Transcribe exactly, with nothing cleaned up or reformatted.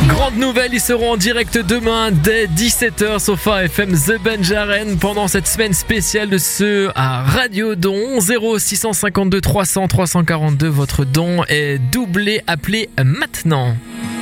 Grande nouvelle, ils seront en direct demain dès dix-sept heures sur Phare F M The Benjaren pendant cette semaine spéciale de ce à Radio Don. Zéro six cent cinquante-deux trois cents trois cent quarante-deux, votre don est doublé, appelez maintenant.